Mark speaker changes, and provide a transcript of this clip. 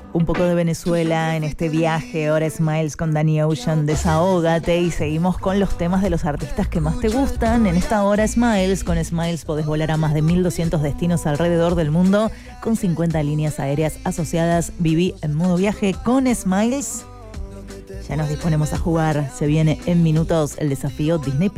Speaker 1: Un poco de Venezuela en este viaje. Ahora Smiles con Danny Ocean, Desahógate. Y seguimos con los temas de los artistas que más te gustan. En esta hora Smiles. Con Smiles podés volar a más de 1.200 destinos alrededor del mundo con 50 líneas aéreas asociadas. Viví en modo viaje con Smiles. Ya nos disponemos a jugar. Se viene en minutos el desafío Disney+.